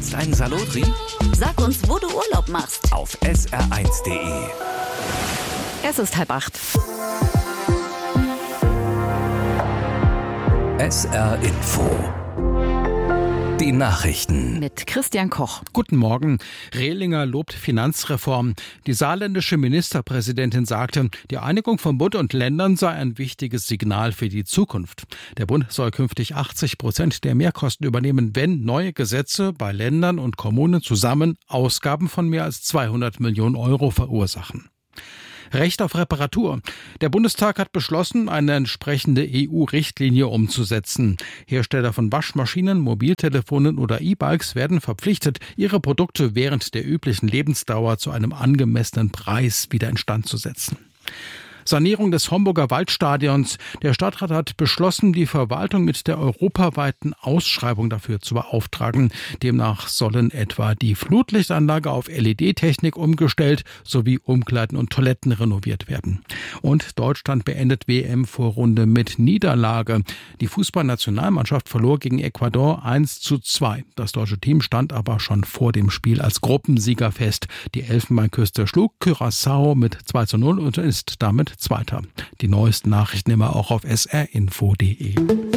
Kennst einen Salotri? Sag uns, wo du Urlaub machst. Auf sr1.de. Es ist 7:30. SR Info. Die Nachrichten. Mit Christian Koch. Guten Morgen. Rehlinger lobt Finanzreform. Die saarländische Ministerpräsidentin sagte, die Einigung von Bund und Ländern sei ein wichtiges Signal für die Zukunft. Der Bund soll künftig 80% der Mehrkosten übernehmen, wenn neue Gesetze bei Ländern und Kommunen zusammen Ausgaben von mehr als 200 Millionen Euro verursachen. Recht auf Reparatur. Der Bundestag hat beschlossen, eine entsprechende EU-Richtlinie umzusetzen. Hersteller von Waschmaschinen, Mobiltelefonen oder E-Bikes werden verpflichtet, ihre Produkte während der üblichen Lebensdauer zu einem angemessenen Preis wieder instand zu setzen. Sanierung des Homburger Waldstadions. Der Stadtrat hat beschlossen, die Verwaltung mit der europaweiten Ausschreibung dafür zu beauftragen. Demnach sollen etwa die Flutlichtanlage auf LED-Technik umgestellt sowie Umkleiden und Toiletten renoviert werden. Und Deutschland beendet WM-Vorrunde mit Niederlage. Die Fußballnationalmannschaft verlor gegen Ecuador 1:2. Das deutsche Team stand aber schon vor dem Spiel als Gruppensieger fest. Die Elfenbeinküste schlug Curaçao mit 2:0 und ist damit Zweiter. Die neuesten Nachrichten immer auch auf srinfo.de.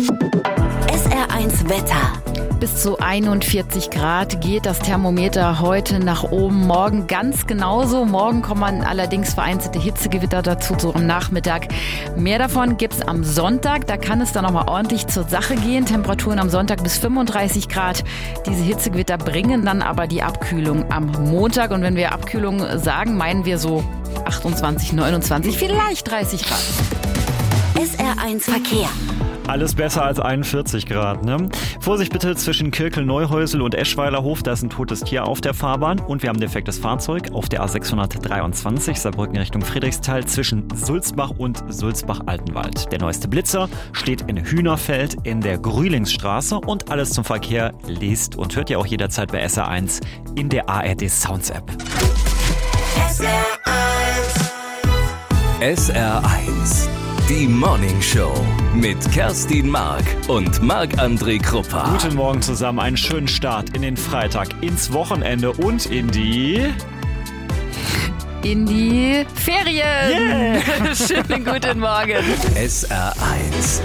SR1 Wetter. Bis zu 41 Grad geht das Thermometer heute nach oben. Morgen ganz genauso. Morgen kommen allerdings vereinzelte Hitzegewitter dazu, so am Nachmittag. Mehr davon gibt's am Sonntag. Da kann es dann nochmal ordentlich zur Sache gehen. Temperaturen am Sonntag bis 35 Grad. Diese Hitzegewitter bringen dann aber die Abkühlung am Montag. Und wenn wir Abkühlung sagen, meinen wir so 28, 29, vielleicht 30 Grad. SR1 Verkehr. Alles besser als 41 Grad, ne? Vorsicht bitte zwischen Kirkel-Neuhäusel und Eschweilerhof, da ist ein totes Tier auf der Fahrbahn und wir haben ein defektes Fahrzeug auf der A623 Saarbrücken Richtung Friedrichsthal zwischen Sulzbach und Sulzbach-Altenwald. Der neueste Blitzer steht in Hühnerfeld in der Grühlingsstraße und alles zum Verkehr lest und hört ihr auch jederzeit bei SR1 in der ARD Sounds App. SR1. Die Morning Show mit Kerstin Mark und Marc-André Kruppa. Guten Morgen zusammen, einen schönen Start in den Freitag, ins Wochenende und in die Ferien. Yeah. Schönen guten Morgen. SR1.